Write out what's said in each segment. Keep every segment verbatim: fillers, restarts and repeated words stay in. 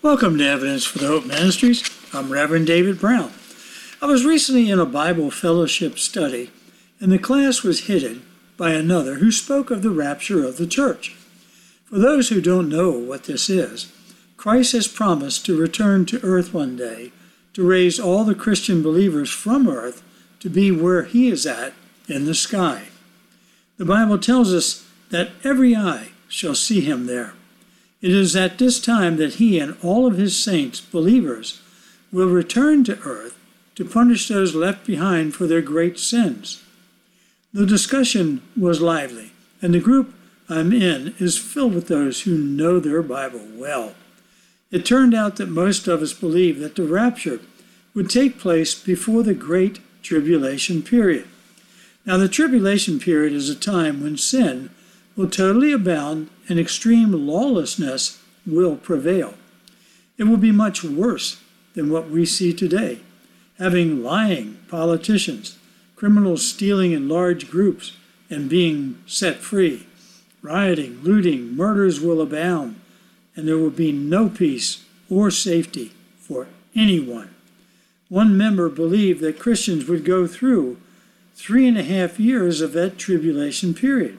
Welcome to Evidence for the Hope Ministries. I'm Reverend David Brown. I was recently in a Bible fellowship study, and the class was headed by another who spoke of the rapture of the church. For those who don't know what this is, Christ has promised to return to earth one day to raise all the Christian believers from earth to be where he is at in the sky. The Bible tells us that every eye shall see him there. It is at this time that he and all of his saints, believers, will return to earth to punish those left behind for their great sins. The discussion was lively, and the group I'm in is filled with those who know their Bible well. It turned out that most of us believe that the rapture would take place before the Great Tribulation period. Now, the tribulation period is a time when sin will totally abound and extreme lawlessness will prevail. It will be much worse than what we see today, having lying politicians, criminals stealing in large groups and being set free, rioting, looting, murders will abound, and there will be no peace or safety for anyone. One member believed that Christians would go through three and a half years of that tribulation period.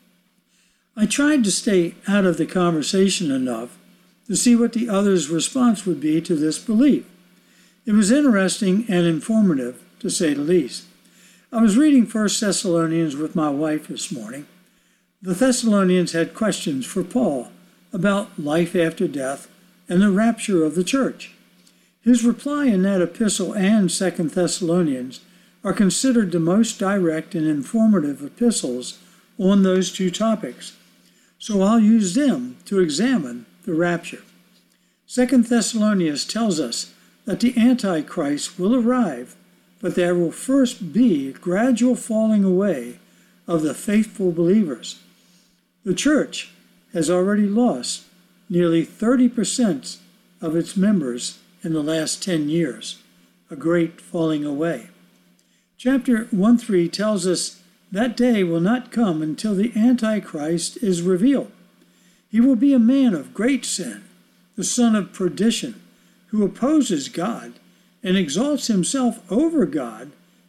I tried to stay out of the conversation enough to see what the other's response would be to this belief. It was interesting and informative, to say the least. I was reading First Thessalonians with my wife this morning. The Thessalonians had questions for Paul about life after death and the rapture of the church. His reply in that epistle and Second Thessalonians are considered the most direct and informative epistles on those two topics. So I'll use them to examine the rapture. Second Thessalonians tells us that the Antichrist will arrive, but there will first be a gradual falling away of the faithful believers. The church has already lost nearly thirty percent of its members in the last ten years, a great falling away. Chapter one three tells us that day will not come until the Antichrist is revealed. He will be a man of great sin, the son of perdition, who opposes God and exalts himself over God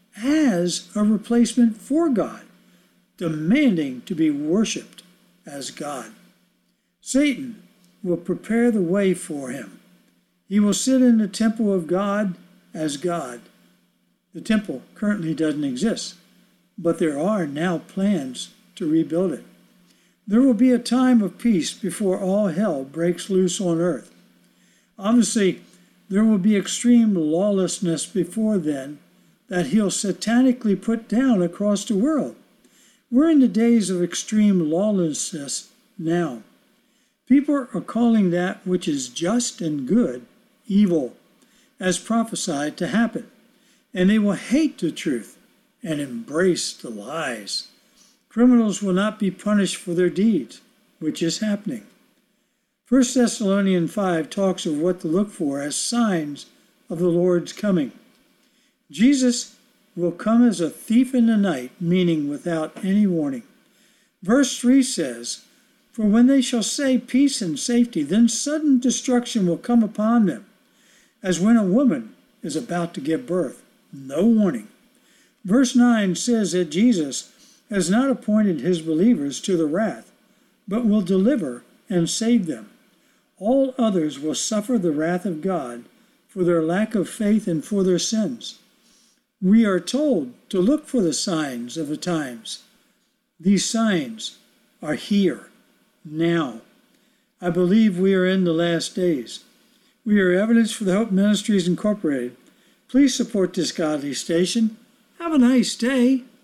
as a replacement for God, demanding to be worshipped as God. Satan will prepare the way for him. He will sit in the temple of God as God. The temple currently doesn't exist, but there are now plans to rebuild it. There will be a time of peace before all hell breaks loose on earth. Obviously, there will be extreme lawlessness before then that he'll satanically put down across the world. We're in the days of extreme lawlessness now. People are calling that which is just and good evil, as prophesied to happen, and they will hate the truth and embrace the lies. Criminals will not be punished for their deeds, which is happening. First Thessalonians five talks of what to look for as signs of the Lord's coming. Jesus will come as a thief in the night, meaning without any warning. Verse three says, "For when they shall say peace and safety, then sudden destruction will come upon them, as when a woman is about to give birth, no warning." Verse nine says that Jesus has not appointed his believers to the wrath, but will deliver and save them. All others will suffer the wrath of God for their lack of faith and for their sins. We are told to look for the signs of the times. These signs are here, now. I believe we are in the last days. We are Evidence for the Hope Ministries Incorporated. Please support this godly station. Have a nice day.